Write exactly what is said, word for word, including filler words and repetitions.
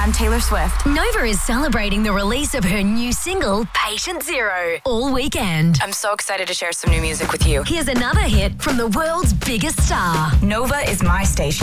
and Taylor Swift. Nova is celebrating the release of her new single, Patient Zero, all weekend. I'm so excited to share some new music with you. Here's another hit from the world's biggest star. Nova is my station.